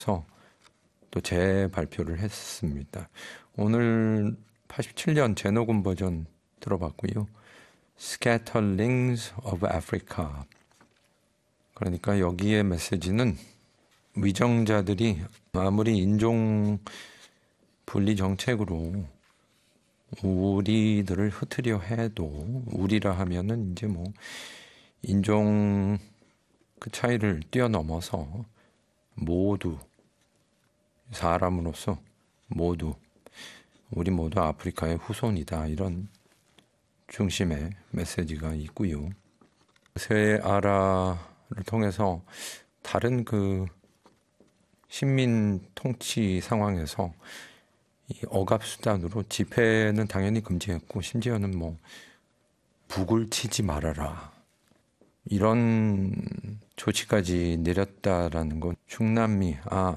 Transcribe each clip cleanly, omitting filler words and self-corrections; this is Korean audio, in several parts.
또 재발표를 했습니다. 오늘 87년 재녹음 버전 들어봤고요. Scatterings of Africa. 그러니까 여기에 메시지는 위정자들이 아무리 인종 분리 정책으로 우리들을 흩으려 해도, 우리라 하면은 이제 뭐 인종 그 차이를 뛰어넘어서 모두 사람으로서 모두 우리 모두 아프리카의 후손이다, 이런 중심의 메시지가 있고요. 세아라를 통해서 다른 그 식민 통치 상황에서 이 억압 수단으로 집회는 당연히 금지했고, 심지어는 뭐 북을 치지 말아라, 이런 조치까지 내렸다라는 건 중남미,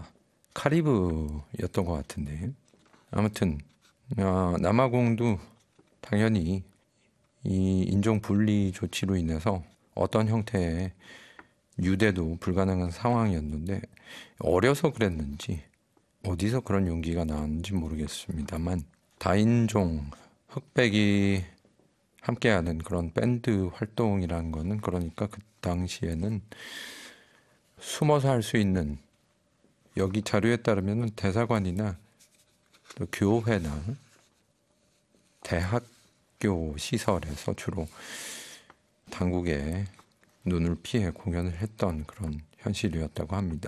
카리브였던 것 같은데, 아무튼 남아공도 당연히 이 인종 분리 조치로 인해서 어떤 형태의 유대도 불가능한 상황이었는데, 어려서 그랬는지 어디서 그런 용기가 나왔는지 모르겠습니다만, 다인종 흑백이 함께하는 그런 밴드 활동이라는 거는, 그러니까 그 당시에는 숨어서 할 수 있는, 여기 자료에 따르면 대사관이나 또 교회나 대학교 시설에서 주로 당국의 눈을 피해 공연을 했던 그런 현실이었다고 합니다.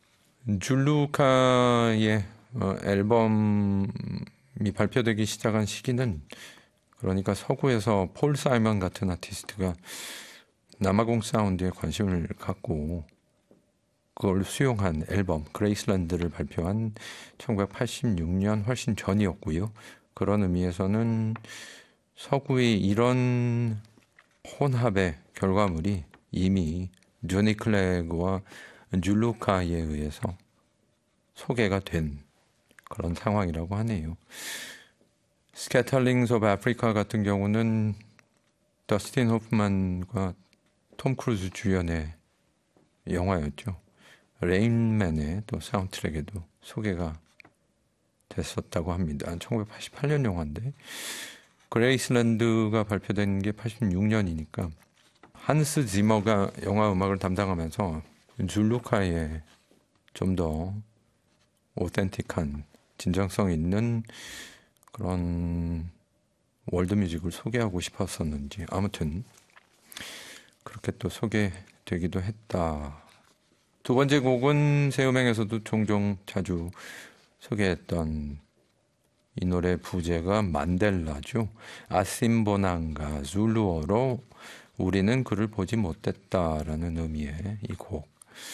줄루카의 앨범이 발표되기 시작한 시기는, 그러니까 서구에서 폴 사이먼 같은 아티스트가 남아공 사운드에 관심을 갖고 그걸 수용한 앨범 그레이슬랜드를 발표한 1986년 훨씬 전이었고요. 그런 의미에서는 서구의 이런 혼합의 결과물이 이미 조니 클래그와 줄루카에 의해서 소개가 된 그런 상황이라고 하네요. Scatterings of Africa 같은 경우는 더스틴 호프만과 톰 크루즈 주연의 영화였죠. 레인맨의 또 사운드트랙에도 소개가 됐었다고 합니다. 1988년 영화인데, 그레이슬랜드가 발표된 게 86년이니까 한스 지머가 영화 음악을 담당하면서 줄루카의 좀 더 오텐틱한, 진정성 있는 그런 월드뮤직을 소개하고 싶었었는지, 아무튼 그렇게 또 소개되기도 했다. 두 번째 곡은 새 음행에서도 종종 자주 소개했던 이 노래 부제가 만델라죠. 아심보난가, 줄루어로 우리는 그를 보지 못했다라는 의미의 이 곡.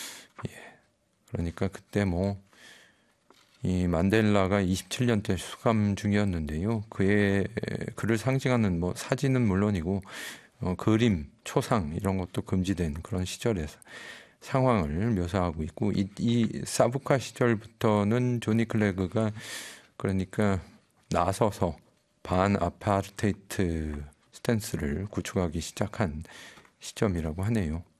그러니까 그때 이 만델라가 27년째 수감 중이었는데요. 그를 상징하는 사진은 물론이고 그림, 초상 이런 것도 금지된 그런 시절에서 상황을 묘사하고 있고, 이 사부카 시절부터는 조니 클래그가 그러니까 나서서 반아파르테이트 스탠스를 구축하기 시작한 시점이라고 하네요.